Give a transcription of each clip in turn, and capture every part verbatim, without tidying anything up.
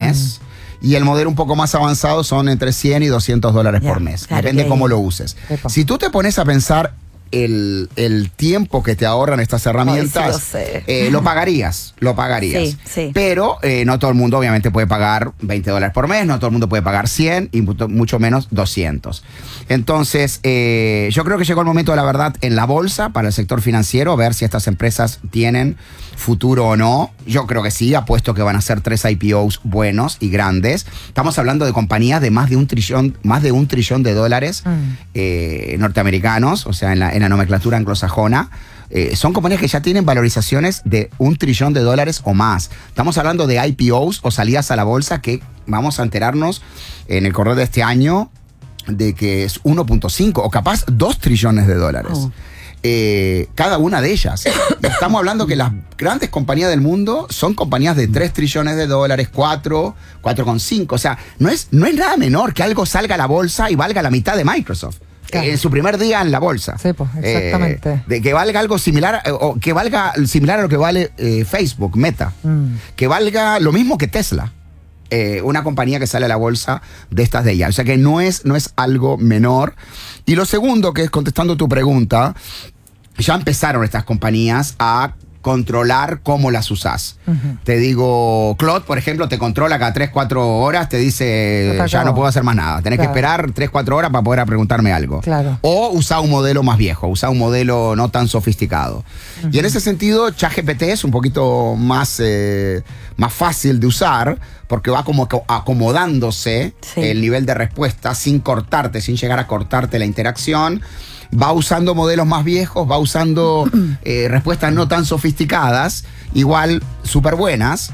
mes. Mm. Y el modelo un poco más avanzado son entre cien y doscientos dólares ya, por mes. Claro, depende cómo lo uses. Epa. Si tú te pones a pensar el, el tiempo que te ahorran estas herramientas, Ay, sí lo, sé. Eh, lo pagarías, lo pagarías. Sí, sí. Pero eh, no todo el mundo obviamente puede pagar veinte dólares por mes, no todo el mundo puede pagar cien y mucho menos doscientos. Entonces, eh, yo creo que llegó el momento de la verdad en la bolsa para el sector financiero, ver si estas empresas tienen futuro o no. Yo creo que sí, apuesto que van a ser tres I P Os buenos y grandes. Estamos hablando de compañías de más de un trillón, más de un trillón de dólares mm. eh, norteamericanos, o sea, en la, en la nomenclatura anglosajona. Eh, son compañías que ya tienen valorizaciones de un trillón de dólares o más. Estamos hablando de I P Os o salidas a la bolsa que vamos a enterarnos en el correo de este año de que es uno punto cinco o capaz dos trillones de dólares. Oh. Eh, cada una de ellas. Estamos hablando que las grandes compañías del mundo son compañías de tres trillones de dólares, cuatro, cuatro coma cinco. O sea, no es, no es nada menor que algo salga a la bolsa y valga la mitad de Microsoft. Claro. En su primer día en la bolsa. Sí, pues, exactamente. Eh, de que valga algo similar, eh, o que valga similar a lo que vale eh, Facebook, Meta. Mm. Que valga lo mismo que Tesla. Eh, una compañía que sale a la bolsa de estas de ella. O sea que no es, no es algo menor. Y lo segundo, que es contestando tu pregunta, ya empezaron estas compañías a controlar cómo las usás. Uh-huh. Te digo, Claude, por ejemplo, te controla cada tres, cuatro horas, te dice, no ya no puedo hacer más nada. Tenés claro. que esperar tres, cuatro horas para poder preguntarme algo. Claro. O usar un modelo más viejo, usar un modelo no tan sofisticado. Uh-huh. Y en ese sentido, ChatGPT es un poquito más, eh, más fácil de usar, porque va como acomodándose sí. el nivel de respuesta sin cortarte, sin llegar a cortarte la interacción. Va usando modelos más viejos, va usando eh, respuestas no tan sofisticadas, igual súper buenas.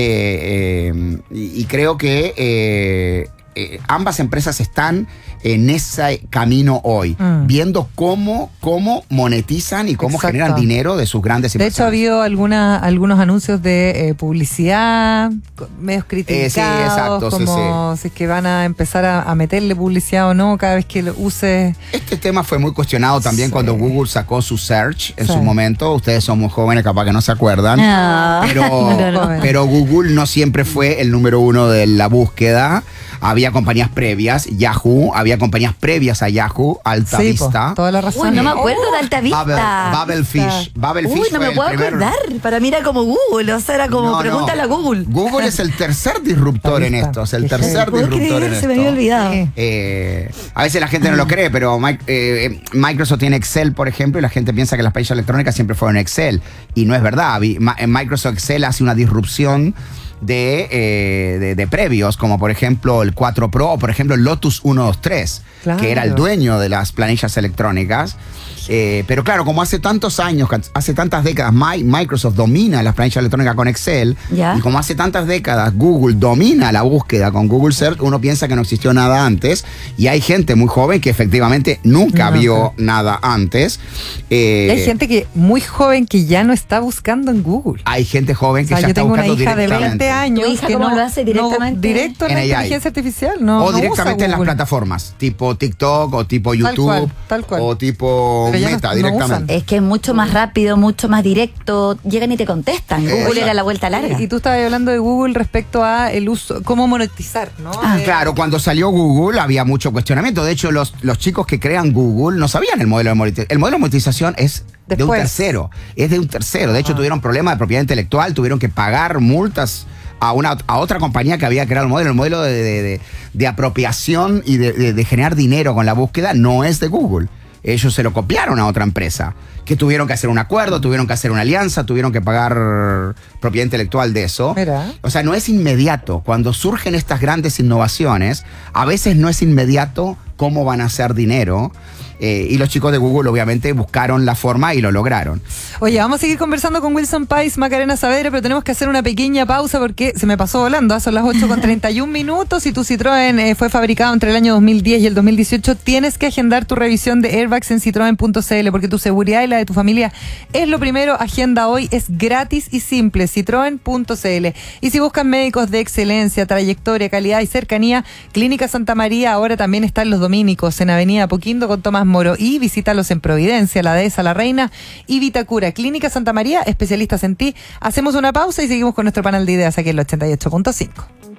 Eh, eh, y, y creo que eh, eh, ambas empresas están en ese camino hoy, mm. viendo cómo, cómo monetizan y cómo Exacto. generan dinero de sus grandes empresas. De hecho, ha habido alguna, algunos anuncios de eh, publicidad, medios criticados, eh, sí, exacto, como sí, sí. si es que van a empezar a, a meterle publicidad o no cada vez que lo use. Este tema fue muy cuestionado también sí. cuando Google sacó su search en sí. su momento. Ustedes son muy jóvenes, capaz que no se acuerdan, no. Pero, no, no, no. pero Google no siempre fue el número uno de la búsqueda. Había compañías previas, Yahoo, había compañías previas a Yahoo, Altavista. Sí, toda la razón. Uy, no me acuerdo oh, de Altavista. Babel, Babelfish. Babelfish. Uy, no me puedo primer... acordar. Para mí era como Google, o sea, era como, no, pregúntale no. a Google. Google es el tercer disruptor en esto, es el tercer disruptor en esto. Se me había olvidado. Eh, a veces la gente no lo cree, pero eh, Microsoft tiene Excel, por ejemplo, y la gente piensa que las paillas electrónicas siempre fueron Excel. Y no es verdad. En Microsoft Excel hace una disrupción De, eh, de, de previos, como por ejemplo el cuatro Pro o por ejemplo el Lotus ciento veintitrés, claro. que era el dueño de las planillas electrónicas. Eh, pero claro, como hace tantos años, hace tantas décadas, Microsoft domina las planillas electrónicas con Excel, ¿Ya? y como hace tantas décadas Google domina la búsqueda con Google Search, uno piensa que no existió nada antes, y hay gente muy joven que efectivamente nunca no, vio no. nada antes. Eh, hay gente que muy joven que ya no está buscando en Google. Hay gente joven que o sea, ya está buscando directamente. Yo tengo una hija de veinte años. ¿Tu hija que cómo no, lo hace directamente? No, directo en, en la inteligencia artificial. No, o no directamente en las plataformas, tipo TikTok o tipo YouTube, tal cual, tal cual. o tipo Meta, no, directamente. No es que es mucho más rápido, mucho más directo, llegan y te contestan. Google Exacto. era la vuelta larga. Y tú estabas hablando de Google respecto a el uso, cómo monetizar, ¿no? Ah, eh, claro, cuando salió Google había mucho cuestionamiento. De hecho, los, los chicos que crean Google no sabían el modelo de monetización. El modelo de monetización es Después. de un tercero, es de un tercero. De hecho, ah. tuvieron problemas de propiedad intelectual, tuvieron que pagar multas a una a otra compañía que había creado el modelo. El modelo de, de, de, de apropiación y de, de, de generar dinero con la búsqueda no es de Google. Ellos se lo copiaron a otra empresa, que tuvieron que hacer un acuerdo, tuvieron que hacer una alianza, tuvieron que pagar propiedad intelectual de eso. Mira. O sea, no es inmediato. Cuando surgen estas grandes innovaciones, a veces no es inmediato cómo van a hacer dinero. Eh, y los chicos de Google obviamente buscaron la forma y lo lograron. Oye, vamos a seguir conversando con Wilson Pais, Macarena Saavedra, pero tenemos que hacer una pequeña pausa porque se me pasó volando. Son las ocho con treinta y un minutos y tu Citroën eh, fue fabricado entre el año dos mil diez y el dos mil dieciocho. Tienes que agendar tu revisión de airbags en citroen punto c l porque tu seguridad y la de tu familia es lo primero. Agenda hoy, es gratis y simple. citroen punto c l. Y si buscan médicos de excelencia, trayectoria, calidad y cercanía, Clínica Santa María ahora también está en Los Dominicos, en Avenida Apoquindo con Tomás Moro, y visítalos en Providencia, La Dehesa, La Reina y Vitacura. Clínica Santa María, especialistas en ti. Hacemos una pausa y seguimos con nuestro panel de ideas aquí en el ochenta y ocho punto cinco.